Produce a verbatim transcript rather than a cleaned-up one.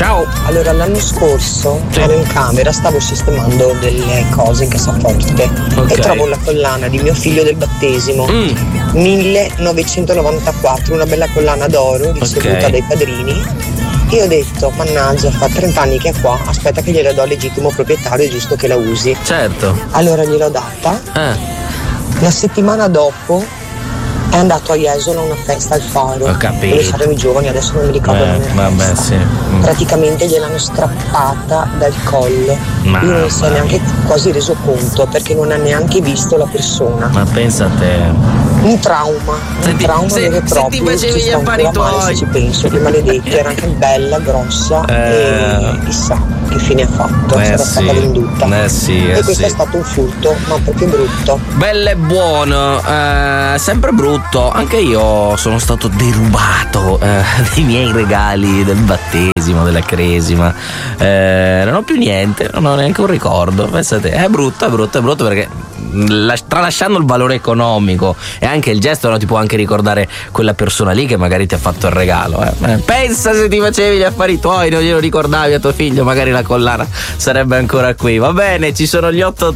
Ciao. Allora, l'anno scorso Sì. ero in camera, stavo sistemando delle cose in cassaforte Ok. e trovo la collana di mio figlio del battesimo. Mm. millenovecentonovantaquattro, una bella collana d'oro ricevuta Ok. dai padrini. Io ho detto, mannaggia, fa trenta anni che è qua, aspetta che gliela do al legittimo proprietario, è giusto che la usi. Certo. Allora gliel'ho data. Eh. La settimana dopo è andato a Jesolo a una festa al Faro. Ho capito. Dove saranno i giovani, adesso non mi ricordo Eh, nome della vabbè, festa. sì. Mm. Praticamente gliel'hanno strappata dal collo. Mamma Lui non si è mia. neanche quasi reso conto perché non ha neanche visto la persona. Ma pensa a te. Un trauma, un Senti, trauma se- vero e se proprio. ti facevi Ci gli sta affari ancora male tuoi. se ci penso, che maledetto, era anche bella, grossa Eh. e chissà che fine ha fatto, Eh sarà sì. stata venduta. Eh sì, eh e questo sì. è stato un furto, ma proprio brutto. Bello e buono, eh, sempre brutto. Anche io sono stato derubato eh, dei miei regali del battesimo, della cresima. Eh, non ho più niente, non ho neanche un ricordo. Pensate, è brutto, è brutto, è brutto perché la- tralasciando il valore economico e anche il gesto, no, ti può anche ricordare quella persona lì che magari ti ha fatto il regalo. Eh. Eh, pensa se ti facevi gli affari tuoi, non glielo ricordavi a tuo figlio, magari la collana sarebbe ancora qui. Va bene, ci sono gli otto